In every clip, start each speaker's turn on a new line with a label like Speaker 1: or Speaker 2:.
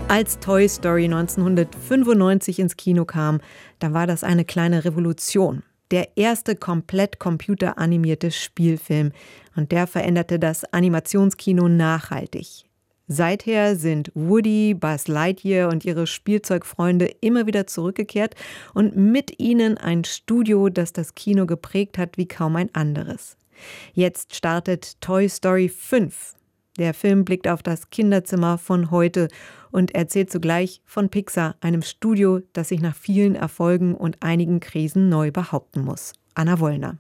Speaker 1: Als Toy Story 1995 ins Kino kam, da war das eine kleine Revolution. Der erste komplett computeranimierte Spielfilm. Und der veränderte das Animationskino nachhaltig. Seither sind Woody, Buzz Lightyear und ihre Spielzeugfreunde immer wieder zurückgekehrt und mit ihnen ein Studio, das das Kino geprägt hat wie kaum ein anderes. Jetzt startet Toy Story 5. Der Film blickt auf das Kinderzimmer von heute und erzählt zugleich von Pixar, einem Studio, das sich nach vielen Erfolgen und einigen Krisen neu behaupten muss. Anna Wollner.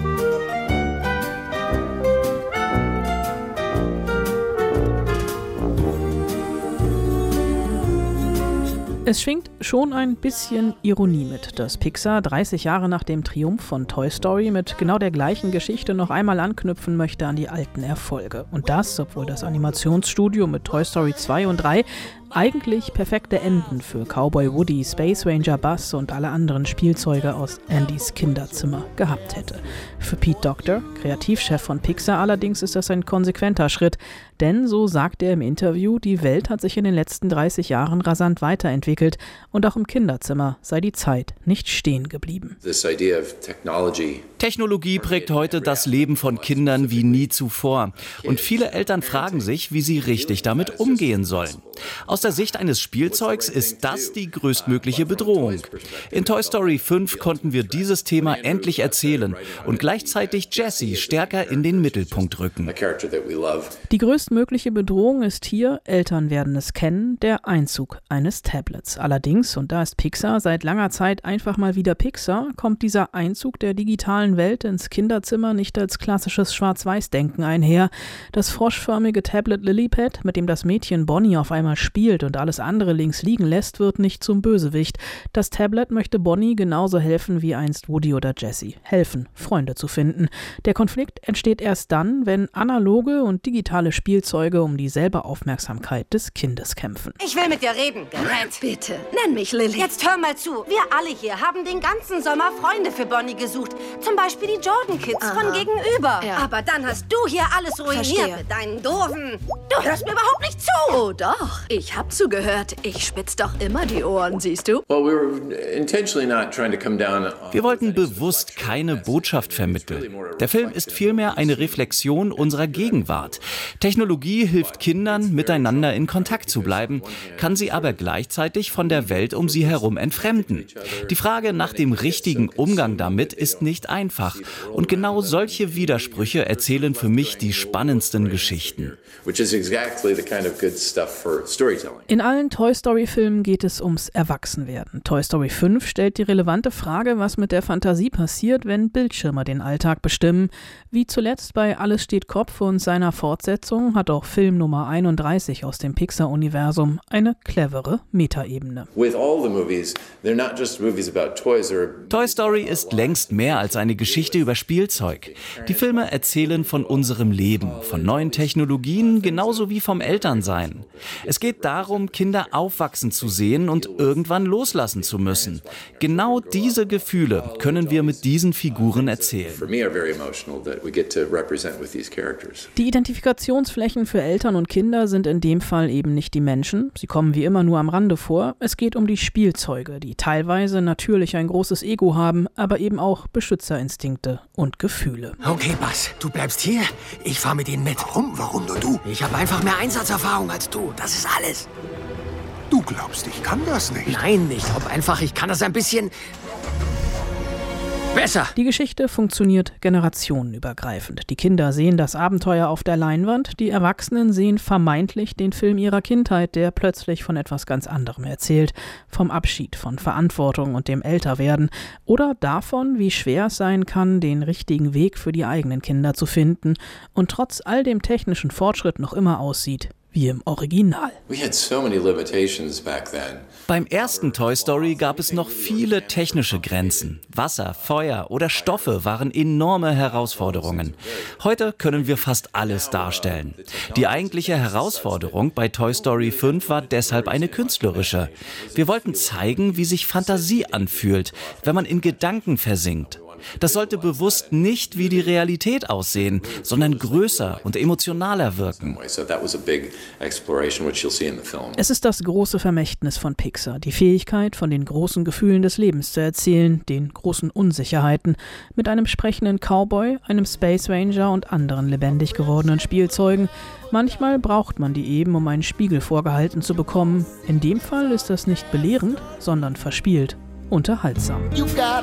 Speaker 2: Es schwingt schon ein bisschen Ironie mit, dass Pixar 30 Jahre nach dem Triumph von Toy Story mit genau der gleichen Geschichte noch einmal anknüpfen möchte an die alten Erfolge. Und das, obwohl das Animationsstudio mit Toy Story 2 und 3 eigentlich perfekte Enden für Cowboy Woody, Space Ranger Buzz und alle anderen Spielzeuge aus Andys Kinderzimmer gehabt hätte. Für Pete Docter, Kreativchef von Pixar, allerdings ist das ein konsequenter Schritt, denn, so sagt er im Interview, die Welt hat sich in den letzten 30 Jahren rasant weiterentwickelt und auch im Kinderzimmer sei die Zeit nicht stehen geblieben.
Speaker 3: Technologie prägt heute das Leben von Kindern wie nie zuvor. Und viele Eltern fragen sich, wie sie richtig damit umgehen sollen. Aus der Sicht eines Spielzeugs ist das die größtgrößtmögliche Bedrohung. In Toy Story 5 konnten wir dieses Thema endlich erzählen und gleichzeitig Jessie stärker in den Mittelpunkt rücken.
Speaker 2: Die größtmögliche Bedrohung ist hier, Eltern werden es kennen, der Einzug eines Tablets. Allerdings, und da ist Pixar seit langer Zeit einfach mal wieder Pixar, kommt dieser Einzug der digitalen Welt ins Kinderzimmer nicht als klassisches Schwarz-Weiß-Denken einher. Das froschförmige Tablet Lilypad, mit dem das Mädchen Bonnie auf einmal spielt und alles andere links liegen lässt, wird nicht zum Bösewicht. Das Tablet möchte Bonnie genauso helfen wie einst Woody oder Jessie. Helfen, Freunde zu finden. Der Konflikt entsteht erst dann, wenn analoge und digitale Spielzeuge um dieselbe Aufmerksamkeit des Kindes kämpfen.
Speaker 4: Ich will mit dir reden, Gerät.
Speaker 5: Bitte, nenn mich Lily.
Speaker 4: Jetzt hör mal zu. Wir alle hier haben den ganzen Sommer Freunde für Bonnie gesucht. Zum Beispiel die Jordan Kids von gegenüber.
Speaker 5: Ja.
Speaker 4: Aber dann hast du hier alles ruiniert
Speaker 5: Verstehe.
Speaker 4: mit deinen doofen... Du hörst mir überhaupt nicht zu.
Speaker 5: Oh doch, ich hab zugehört. Ich spitz doch immer die Ohren, siehst du?
Speaker 3: Wir wollten bewusst keine Botschaft vermitteln. Der Film ist vielmehr eine Reflexion unserer Gegenwart. Technologie hilft Kindern, miteinander in Kontakt zu bleiben, kann sie aber gleichzeitig von der Welt um sie herum entfremden. Die Frage nach dem richtigen Umgang damit ist nicht einfach. Und genau solche Widersprüche erzählen für mich die spannendsten Geschichten.
Speaker 2: In allen Toy Story-Filmen geht es ums Erwachsenwerden. Toy Story 5 stellt die relevante Frage, was mit der Fantasie passiert, wenn Bildschirme den Alltag bestimmen. Wie zuletzt bei Alles steht Kopf und seiner Fortsetzung hat auch Film Nummer 31 aus dem Pixar-Universum eine clevere Metaebene.
Speaker 3: Toy Story ist längst mehr als eine Geschichte über Spielzeug. Die Filme erzählen von unserem Leben, von neuen Technologien, genauso wie vom Elternsein. Es geht darum, Kinder aufwachsen zu sehen und irgendwann loslassen zu müssen. Genau diese Gefühle können wir mit diesen Figuren erzählen.
Speaker 2: Die Identifikationsflächen für Eltern und Kinder sind in dem Fall eben nicht die Menschen. Sie kommen wie immer nur am Rande vor. Es geht um die Spielzeuge, die teilweise natürlich ein großes Ego haben, aber eben auch Beschützerinstinkte und Gefühle.
Speaker 6: Okay, Buzz, du bleibst hier. Ich fahr mit ihnen mit.
Speaker 7: Warum? Warum nur du?
Speaker 6: Ich habe einfach mehr Einsatzerfahrung als du. Das ist alles.
Speaker 7: Du glaubst, ich kann das nicht?
Speaker 6: Nein, ich glaube einfach, ich kann das ein bisschen besser.
Speaker 2: Die Geschichte funktioniert generationenübergreifend. Die Kinder sehen das Abenteuer auf der Leinwand, die Erwachsenen sehen vermeintlich den Film ihrer Kindheit, der plötzlich von etwas ganz anderem erzählt. Vom Abschied, von Verantwortung und dem Älterwerden oder davon, wie schwer es sein kann, den richtigen Weg für die eigenen Kinder zu finden und trotz all dem technischen Fortschritt noch immer aussieht wie im Original.
Speaker 3: Beim ersten Toy Story gab es noch viele technische Grenzen. Wasser, Feuer oder Stoffe waren enorme Herausforderungen. Heute können wir fast alles darstellen. Die eigentliche Herausforderung bei Toy Story 5 war deshalb eine künstlerische. Wir wollten zeigen, wie sich Fantasie anfühlt, wenn man in Gedanken versinkt. Das sollte bewusst nicht wie die Realität aussehen, sondern größer und emotionaler wirken.
Speaker 2: Es ist das große Vermächtnis von Pixar, die Fähigkeit, von den großen Gefühlen des Lebens zu erzählen, den großen Unsicherheiten, mit einem sprechenden Cowboy, einem Space Ranger und anderen lebendig gewordenen Spielzeugen. Manchmal braucht man die eben, um einen Spiegel vorgehalten zu bekommen. In dem Fall ist das nicht belehrend, sondern verspielt, unterhaltsam.